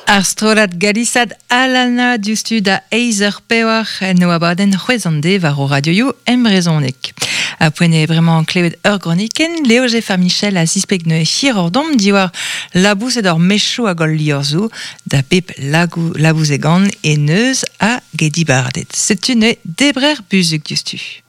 Ar strollad galisad alana diustu da eizer pewar no abaden c'hwezande var o radioioù emrezonek. A poene bremañ klevet ur groniken, Leo Jeff Michel a zispeg ne hir ordom diwar labouzet ur mechou a gol liorzou da pep labouzet gant e neuz a gedibardet. Setu ne debrer buzuk diustu.